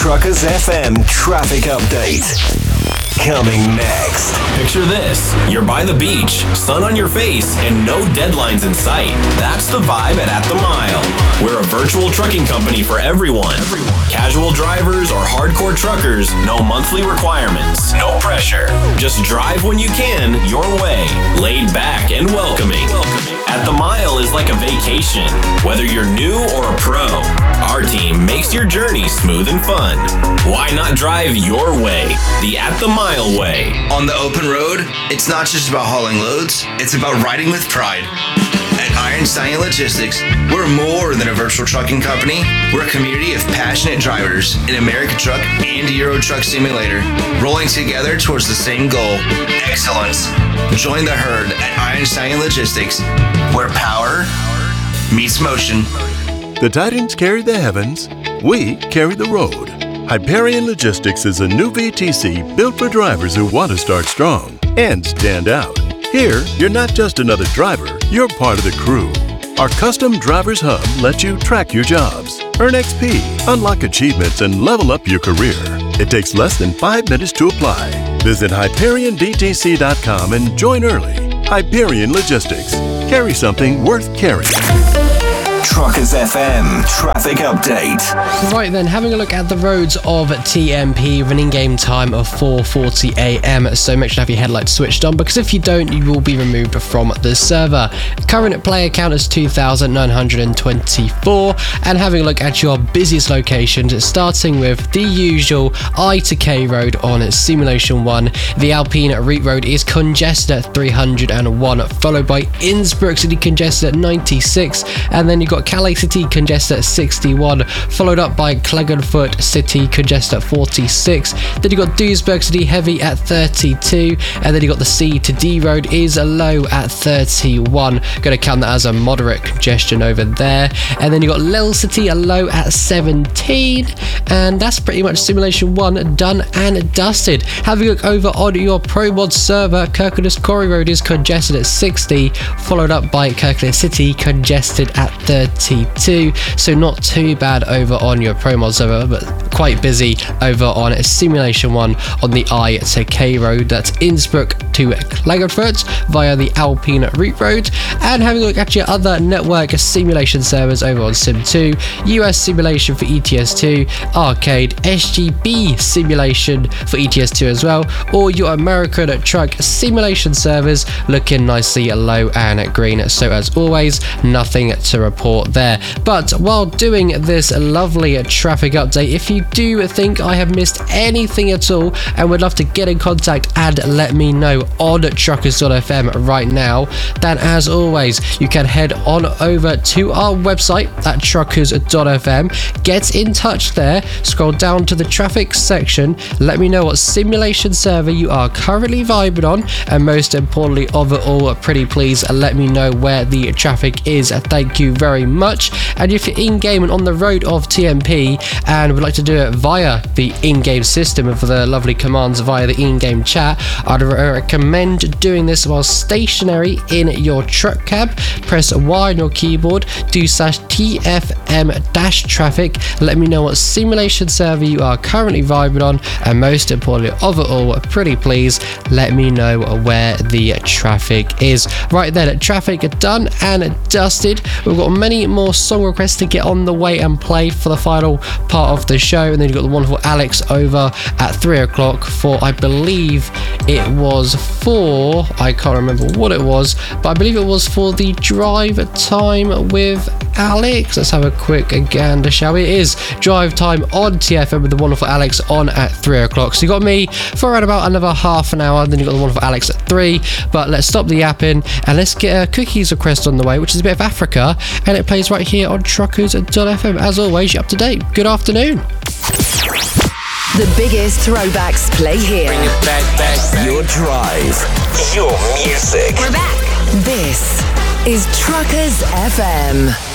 Truckers FM traffic update. Coming next. Picture this. You're by the beach, sun on your face, and no deadlines in sight. That's the vibe at The Mile. We're a virtual trucking company for everyone. Casual drivers or hardcore truckers, no monthly requirements, no pressure. Just drive when you can, your way. Laid back and welcoming. At The Mile is like a vacation. Whether you're new or a pro, our team makes your journey smooth and fun. Why not drive your way? The At The Mile way. On the open road, it's not just about hauling loads, it's about riding with pride. At Iron Stallion Logistics, we're more than a virtual trucking company. We're a community of passionate drivers in American Truck and Euro Truck Simulator, rolling together towards the same goal, excellence. Join the herd at Iron Stallion Logistics, where power meets motion. The Titans carry the heavens, we carry the road. Hyperion Logistics is a new VTC built for drivers who want to start strong and stand out. Here, you're not just another driver, you're part of the crew. Our custom Drivers Hub lets you track your jobs, earn XP, unlock achievements, and level up your career. It takes less than 5 minutes to apply. Visit HyperionVTC.com and join early. Hyperion Logistics. Carry something worth carrying. Truckers FM traffic update. Right then, having a look at the roads of TMP with an in-game time of 4:40 a.m. So make sure to have your headlights switched on, because if you don't, you will be removed from the server. Current player count is 2,924. And having a look at your busiest locations, starting with the usual I to K road on Simulation 1. The Alpine Route Road is congested at 301, followed by Innsbruck City congested at 96, and then you've got Calais City congested at 61, followed up by Klagenfurt City congested at 46. Then you got Duisburg City heavy at 32, and then you got the C to D road is low at 31. Going to count that as a moderate congestion over there. And then you got Lille City low at 17, and that's pretty much Simulation 1 done and dusted. Having a look over on your Pro Mod server, Kirkcaldy Quarry Road is congested at 60, followed up by Kirkcaldy City congested at 32, so not too bad over on your Pro Mod server, but quite busy over on Simulation 1 on the I to K road. That's Innsbruck to Klagenfurt via the Alpine Route Road. And having a look at your other network simulation servers over on Sim2, US Simulation for ETS2, Arcade, SGB Simulation for ETS2 as well, or your American Truck Simulation servers looking nicely low and green. So as always, nothing to report there. But while doing this lovely traffic update, if you do think I have missed anything at all and would love to get in contact and let me know on truckers.fm right now, then as always, you can head on over to our website at truckers.fm, get in touch there, scroll down to the traffic section, let me know what simulation server you are currently vibing on, and most importantly of it all, pretty please let me know where the traffic is. Thank you very much. And if you're in-game and on the road of TMP and would like to do it via the in-game system and for the lovely commands via the in-game chat, I'd recommend doing this while stationary in your truck cab. Press Y on your keyboard, do /TFM-traffic, let me know what simulation server you are currently vibing on, and most importantly of it all, pretty please let me know where the traffic is. Right then, traffic done and dusted. We've got many more song requests to get on the way and play for the final part of the show, and then you've got the wonderful Alex over at 3 o'clock for, I believe it was for, I can't remember what it was, but I believe it was for the drive time with Alex. Let's have a quick gander, shall we? It is drive time on TFM with the wonderful Alex on at 3 o'clock. So you got me for around about another half an hour, then you got the wonderful Alex at 3. But let's stop the yapping and let's get a cookies request on the way, which is a bit of Africa, and it plays right here on truckers.fm. As always, you're up to date. Good afternoon. The biggest throwbacks play here. Bring it back. Your drive. Your music. We're back. This is Truckers FM.